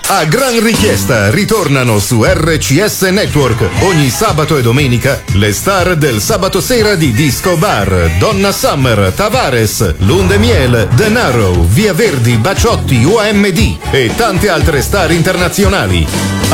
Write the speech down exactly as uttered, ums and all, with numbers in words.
A gran richiesta ritornano su R C S Network ogni sabato e domenica le star del sabato sera di Disco Bar: Donna Summer, Tavares, Lundemiel, The Narrow, Via Verdi, Baciotti, O M D e tante altre star internazionali.